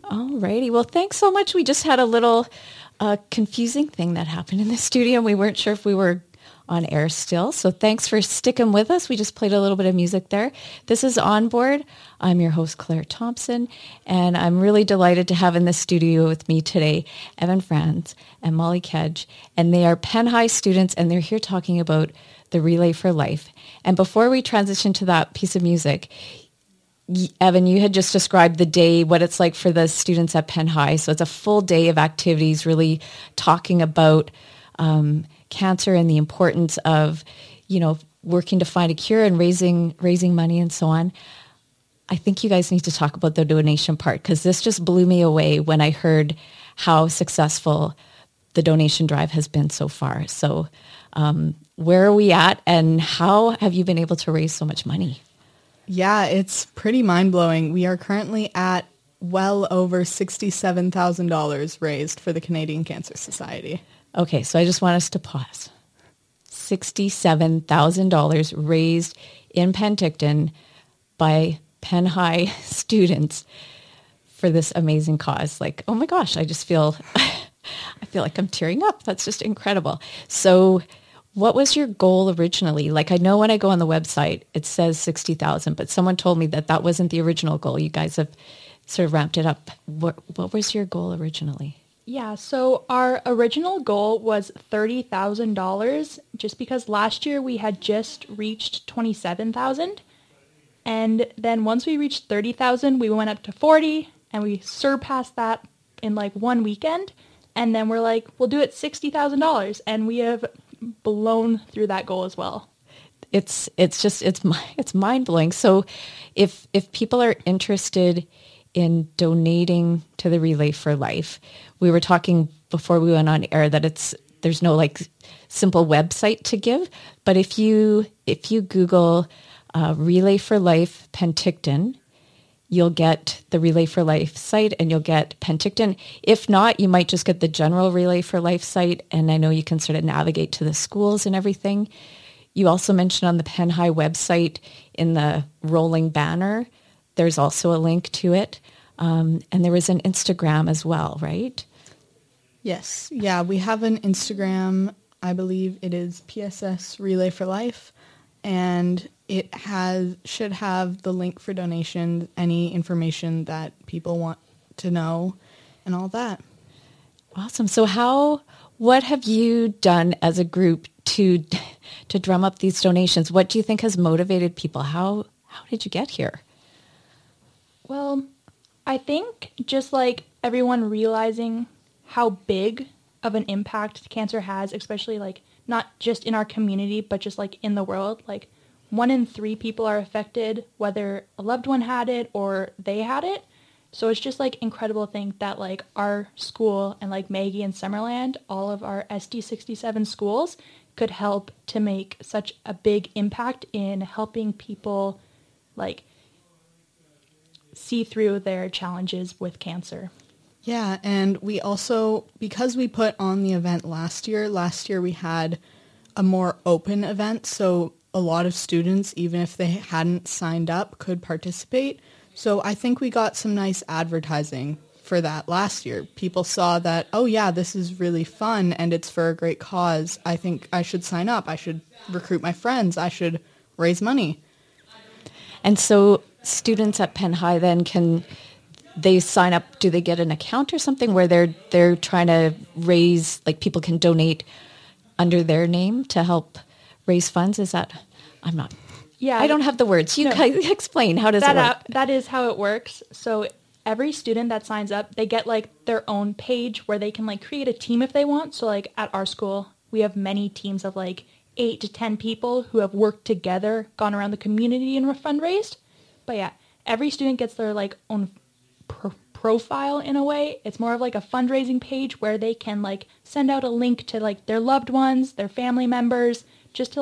Alrighty. Well, thanks so much. We just had a little confusing thing that happened in the studio. We weren't sure if we were on air still. So thanks for sticking with us. We just played a little bit of music there. This is Onboard. I'm your host, Claire Thompson, and I'm really delighted to have in the studio with me today Evan Franz and Molly Kedge, and they are Penn High students, and they're here talking about the Relay for Life. And before we transition to that piece of music, Evan, you had just described the day, what it's like for the students at Penn High. So it's a full day of activities, really talking about cancer and the importance of, working to find a cure and raising money and so on. I think you guys need to talk about the donation part, because this just blew me away when I heard how successful the donation drive has been so far. So where are we at, and how have you been able to raise so much money? Yeah, it's pretty mind-blowing. We are currently at well over $67,000 raised for the Canadian Cancer Society. Okay, so I just want us to pause. $67,000 raised in Penticton by Penn High students for this amazing cause. Like, oh my gosh, I feel like I'm tearing up. That's just incredible. So what was your goal originally? Like, I know when I go on the website, it says 60,000, but someone told me that was the original goal. You guys have sort of ramped it up. What was your goal originally? Yeah, so our original goal was $30,000, just because last year we had just reached 27,000. And then once we reached 30,000, we went up to 40, and we surpassed that in like one weekend. And then we're like, we'll do it $60,000, and we have blown through that goal as well. It's mind blowing. So if people are interested in donating to the Relay for Life, we were talking before we went on air that there's no like simple website to give, but if you Google Relay for Life Penticton, you'll get the Relay for Life site, and you'll get Penticton. If not, you might just get the general Relay for Life site, and I know you can sort of navigate to the schools and everything. You also mentioned on the Penn High website in the rolling banner, there's also a link to it. And there was an Instagram as well, right? Yes. Yeah, we have an Instagram. I believe it is PSS Relay for Life, and it should have the link for donations, any information that people want to know, and all that. Awesome. So what have you done as a group to drum up these donations? What do you think has motivated people? How did you get here? Well, I think just like everyone realizing how big of an impact cancer has, especially like not just in our community, but just like in the world. Like 1 in 3 people are affected, whether a loved one had it or they had it. So it's just like incredible to think that like our school and like Maggie and Summerland, all of our SD67 schools could help to make such a big impact in helping people like see through their challenges with cancer. Yeah, and we also, because we put on the event last year we had a more open event, so a lot of students, even if they hadn't signed up, could participate. So I think we got some nice advertising for that last year. People saw that, oh yeah, this is really fun and it's for a great cause. I think I should sign up. I should recruit my friends. I should raise money. And so students at Penn High then can they sign up? Do they get an account or something where they're trying to raise, like people can donate under their name to help raise funds? Is that, I'm not, yeah, I don't have the words. You guys explain, how does it work? That is how it works. So every student that signs up, they get like their own page where they can like create a team if they want. So like at our school, we have many teams of like 8 to 10 people who have worked together, gone around the community and fundraised. But yeah, every student gets their like own profile in a way. It's more of like a fundraising page where they can like send out a link to like their loved ones, their family members, just to